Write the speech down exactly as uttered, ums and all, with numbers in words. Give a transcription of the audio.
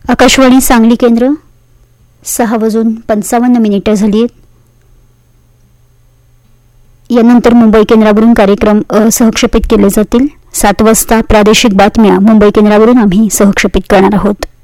आकाशवाणी सांगली केंद्र, सहा वाजून पंचावन्न मिनिटं झाली आहेत. यानंतर मुंबई केंद्रावरून कार्यक्रम सहक्षेपित केले जातील. सात वाजता प्रादेशिक बातम्या मुंबई केंद्रावरून आम्ही सहक्षेपित करणार आहोत.